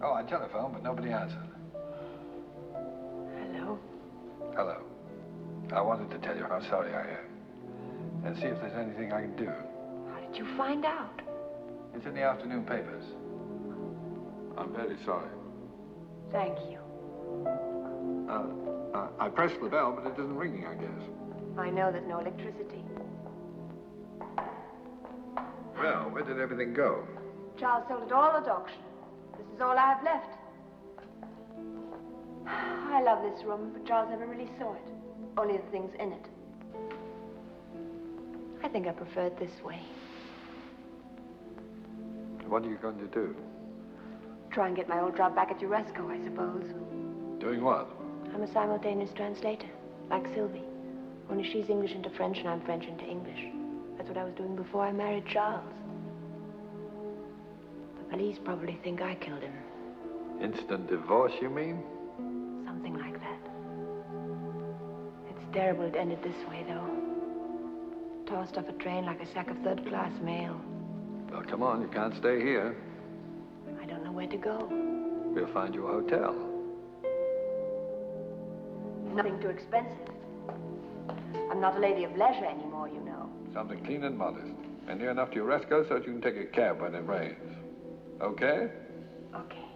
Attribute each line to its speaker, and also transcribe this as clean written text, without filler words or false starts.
Speaker 1: Oh, I telephoned, but nobody answered.
Speaker 2: Hello?
Speaker 1: Hello. I wanted to tell you how sorry I am. And see if there's anything I can do.
Speaker 2: How did you find out?
Speaker 1: It's in the afternoon papers. I'm very sorry.
Speaker 2: Thank you.
Speaker 1: I pressed the bell, but it isn't ringing, I guess.
Speaker 2: I know there's no electricity.
Speaker 1: Well, where did everything go?
Speaker 2: Charles sold it all at auction. This is all I have left. I love this room, but Charles never really saw it. Only the things in it. I think I prefer it this way.
Speaker 1: What are you going to do?
Speaker 2: Try and get my old job back at Uresco, I suppose.
Speaker 1: Doing what?
Speaker 2: I'm a simultaneous translator, like Sylvie. Only she's English into French and I'm French into English. That's what I was doing before I married Charles. The police probably think I killed him.
Speaker 1: Instant divorce, you mean?
Speaker 2: Something like that. It's terrible it ended this way, though. Tossed off a train like a sack of third-class mail.
Speaker 1: Well, come on, you can't stay here.
Speaker 2: I don't know where to go.
Speaker 1: We'll find you a hotel.
Speaker 2: Nothing too expensive. I'm not a lady of leisure anymore, you know.
Speaker 1: Something clean and modest. And near enough to Uresco so that you can take a cab when it rains. Okay?
Speaker 2: Okay.